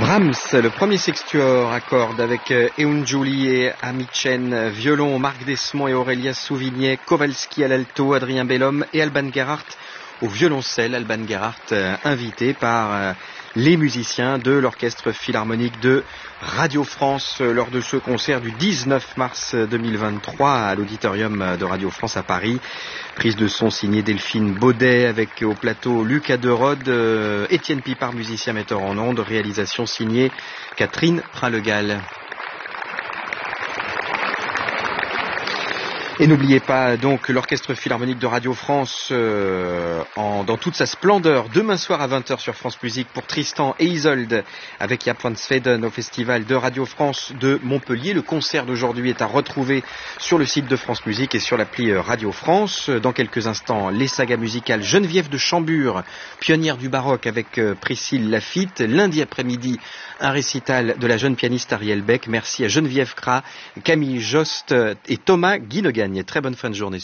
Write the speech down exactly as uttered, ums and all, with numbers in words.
Brahms, le premier sextuor à cordes avec Eun Joly et Amichen, violon, Marc Desmond et Aurélia Souvignet, Kowalski à l'alto, Adrien Bellhomme et Alban Gerhardt au violoncelle. Alban Gerhardt invité par les musiciens de l'Orchestre Philharmonique de Radio France lors de ce concert du dix-neuf mars deux mille vingt-trois à l'Auditorium de Radio France à Paris. Prise de son signée Delphine Baudet avec au plateau Lucas Derode, euh, Étienne Pipard, musicien metteur en ondes, réalisation signée Catherine Prinlegal. Et n'oubliez pas donc l'Orchestre Philharmonique de Radio France euh, en, dans toute sa splendeur, demain soir à vingt heures sur France Musique pour Tristan et Isolde avec Jaap van Zweden au Festival de Radio France de Montpellier. Le concert d'aujourd'hui est à retrouver sur le site de France Musique et sur l'appli Radio France. Dans quelques instants, les sagas musicales Geneviève de Chambure, pionnière du baroque avec Priscille Lafitte. Lundi après-midi, un récital de la jeune pianiste Ariel Beck. Merci à Geneviève Cras, Camille Jost et Thomas Guinogagne. Très bonne fin de journée.